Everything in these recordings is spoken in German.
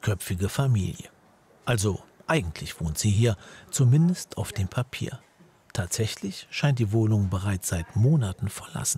sechsköpfige Familie. Also eigentlich wohnt sie hier, zumindest auf dem Papier. Tatsächlich scheint die Wohnung bereits seit Monaten verlassen.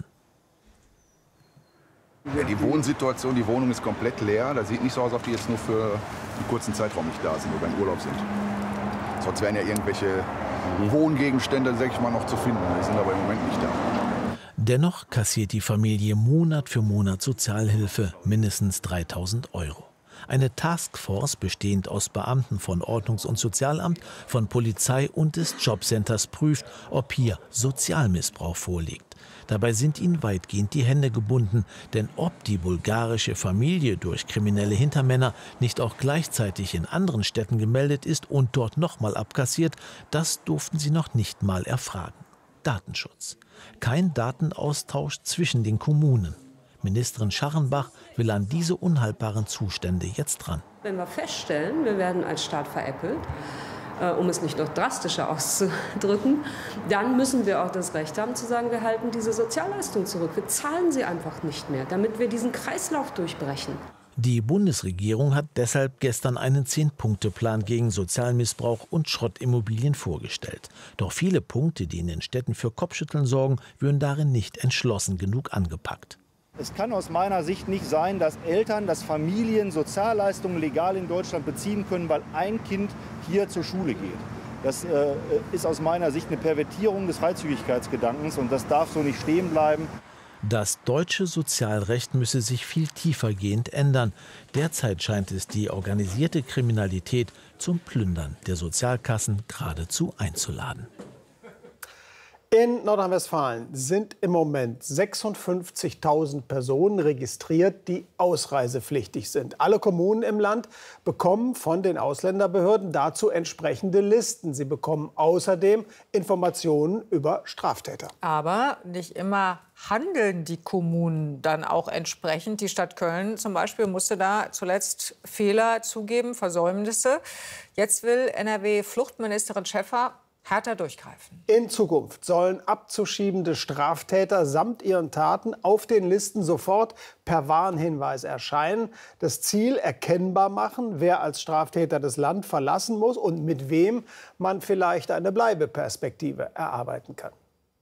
Ja, die Wohnsituation, die Wohnung ist komplett leer. Das sieht nicht so aus, als ob die jetzt nur für einen kurzen Zeitraum nicht da sind oder im Urlaub sind. Sonst wären ja irgendwelche Wohngegenstände, sag ich mal, noch zu finden. Die sind aber im Moment nicht da. Dennoch kassiert die Familie Monat für Monat Sozialhilfe, mindestens 3.000 €. Eine Taskforce, bestehend aus Beamten von Ordnungs- und Sozialamt, von Polizei und des Jobcenters, prüft, ob hier Sozialmissbrauch vorliegt. Dabei sind ihnen weitgehend die Hände gebunden, denn ob die bulgarische Familie durch kriminelle Hintermänner nicht auch gleichzeitig in anderen Städten gemeldet ist und dort nochmal abkassiert, das durften sie noch nicht mal erfragen. Datenschutz. Kein Datenaustausch zwischen den Kommunen. Ministerin Scharrenbach will an diese unhaltbaren Zustände jetzt ran. Wenn wir feststellen, wir werden als Staat veräppelt, um es nicht noch drastischer auszudrücken, dann müssen wir auch das Recht haben zu sagen, wir halten diese Sozialleistung zurück. Wir zahlen sie einfach nicht mehr, damit wir diesen Kreislauf durchbrechen. Die Bundesregierung hat deshalb gestern einen 10-Punkte-Plan gegen Sozialmissbrauch und Schrottimmobilien vorgestellt. Doch viele Punkte, die in den Städten für Kopfschütteln sorgen, würden darin nicht entschlossen genug angepackt. Es kann aus meiner Sicht nicht sein, dass Eltern, dass Familien Sozialleistungen legal in Deutschland beziehen können, weil ein Kind hier zur Schule geht. Das ist aus meiner Sicht eine Pervertierung des Freizügigkeitsgedankens und das darf so nicht stehen bleiben. Das deutsche Sozialrecht müsse sich viel tiefergehend ändern. Derzeit scheint es die organisierte Kriminalität zum Plündern der Sozialkassen geradezu einzuladen. In Nordrhein-Westfalen sind im Moment 56.000 Personen registriert, die ausreisepflichtig sind. Alle Kommunen im Land bekommen von den Ausländerbehörden dazu entsprechende Listen. Sie bekommen außerdem Informationen über Straftäter. Aber nicht immer handeln die Kommunen dann auch entsprechend. Die Stadt Köln zum Beispiel musste da zuletzt Fehler zugeben, Versäumnisse. Jetzt will NRW-Fluchtministerin Schäffer härter durchgreifen. In Zukunft sollen abzuschiebende Straftäter samt ihren Taten auf den Listen sofort per Warnhinweis erscheinen. Das Ziel erkennbar machen, wer als Straftäter das Land verlassen muss und mit wem man vielleicht eine Bleibeperspektive erarbeiten kann.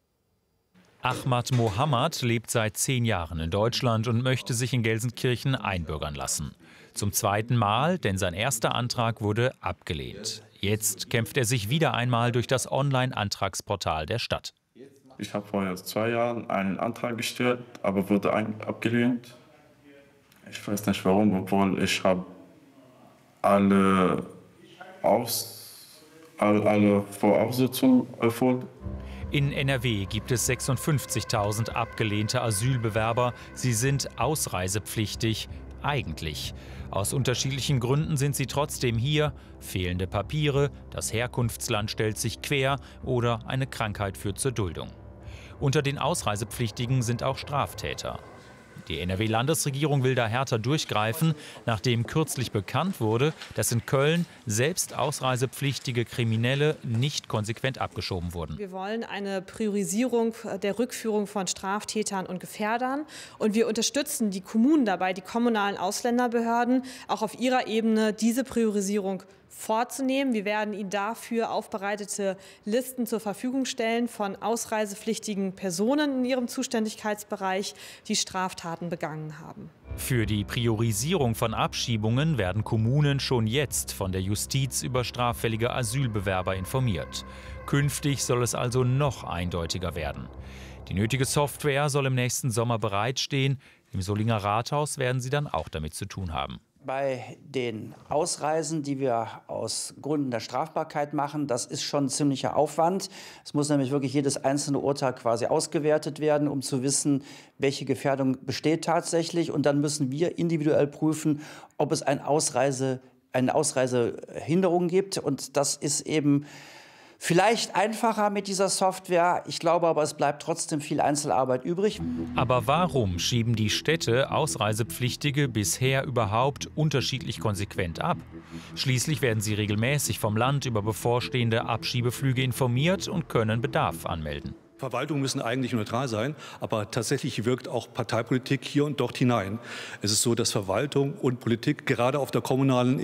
Ahmad Mohammed lebt seit 10 Jahren in Deutschland und möchte sich in Gelsenkirchen einbürgern lassen. Zum zweiten Mal, denn sein erster Antrag wurde abgelehnt. Jetzt kämpft er sich wieder einmal durch das Online-Antragsportal der Stadt. Ich habe vor 2 Jahren einen Antrag gestellt, aber wurde abgelehnt. Ich weiß nicht warum, obwohl ich habe alle Voraussetzungen erfüllt. In NRW gibt es 56.000 abgelehnte Asylbewerber. Sie sind ausreisepflichtig. Eigentlich. Aus unterschiedlichen Gründen sind sie trotzdem hier. Fehlende Papiere, das Herkunftsland stellt sich quer oder eine Krankheit führt zur Duldung. Unter den Ausreisepflichtigen sind auch Straftäter. Die NRW-Landesregierung will da härter durchgreifen, nachdem kürzlich bekannt wurde, dass in Köln selbst ausreisepflichtige Kriminelle nicht konsequent abgeschoben wurden. Wir wollen eine Priorisierung der Rückführung von Straftätern und Gefährdern. Und wir unterstützen die Kommunen dabei, die kommunalen Ausländerbehörden, auch auf ihrer Ebene diese Priorisierung vorzunehmen. Wir werden Ihnen dafür aufbereitete Listen zur Verfügung stellen von ausreisepflichtigen Personen in ihrem Zuständigkeitsbereich, die Straftaten begangen haben. Für die Priorisierung von Abschiebungen werden Kommunen schon jetzt von der Justiz über straffällige Asylbewerber informiert. Künftig soll es also noch eindeutiger werden. Die nötige Software soll im nächsten Sommer bereitstehen. Im Solinger Rathaus werden sie dann auch damit zu tun haben. Bei den Ausreisen, die wir aus Gründen der Strafbarkeit machen, das ist schon ein ziemlicher Aufwand. Es muss nämlich wirklich jedes einzelne Urteil quasi ausgewertet werden, um zu wissen, welche Gefährdung besteht tatsächlich. Und dann müssen wir individuell prüfen, ob es eine Ausreisehinderung gibt. Und das ist eben vielleicht einfacher mit dieser Software. Ich glaube aber, es bleibt trotzdem viel Einzelarbeit übrig. Aber warum schieben die Städte Ausreisepflichtige bisher überhaupt unterschiedlich konsequent ab? Schließlich werden sie regelmäßig vom Land über bevorstehende Abschiebeflüge informiert und können Bedarf anmelden. Verwaltungen müssen eigentlich neutral sein, aber tatsächlich wirkt auch Parteipolitik hier und dort hinein. Es ist so, dass Verwaltung und Politik gerade auf der kommunalen